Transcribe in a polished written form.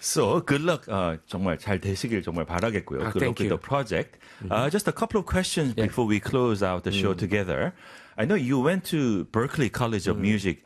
So good luck. 정말 잘 되시길 정말 바라겠고요. Good luck thank with you. the project. Just a couple of questions before we close out the show together. I know you went to Berklee College of Music